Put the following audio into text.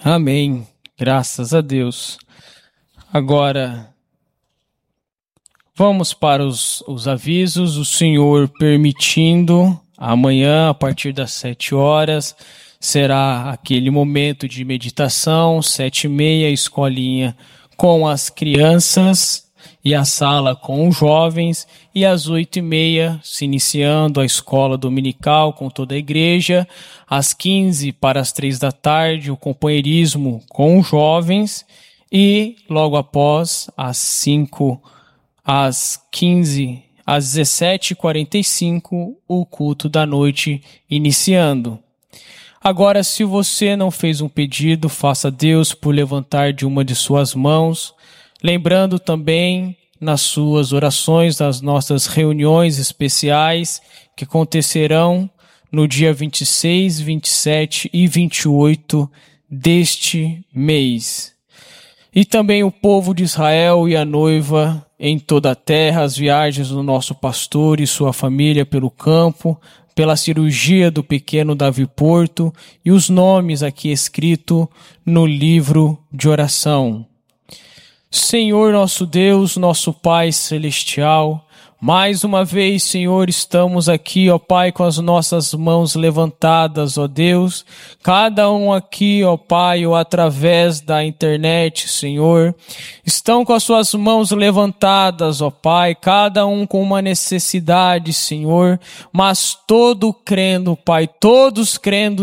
Amém. Graças a Deus. Agora, vamos para os avisos. O Senhor permitindo, amanhã, a partir das 7 horas, será aquele momento de meditação, 7h30, escolinha com as crianças e a sala com os jovens, e às 8h30, se iniciando a escola dominical com toda a igreja, às 15 para as 3 da tarde, o companheirismo com os jovens, e logo após, às 5, às 15, às 17h45, o culto da noite iniciando. Agora, se você não fez um pedido, faça a Deus por levantar de uma de suas mãos, lembrando também nas suas orações das nossas reuniões especiais que acontecerão no dia 26, 27 e 28 deste mês. E também o povo de Israel e a noiva em toda a terra, as viagens do nosso pastor e sua família pelo campo, pela cirurgia do pequeno Davi Porto e os nomes aqui escritos no livro de oração. Senhor nosso Deus, nosso Pai Celestial, mais uma vez, Senhor, estamos aqui, ó Pai, com as nossas mãos levantadas, ó Deus, cada um aqui, ó Pai, ou através da internet, Senhor, estão com as suas mãos levantadas, ó Pai, cada um com uma necessidade, Senhor, mas todo crendo, Pai, todos crendo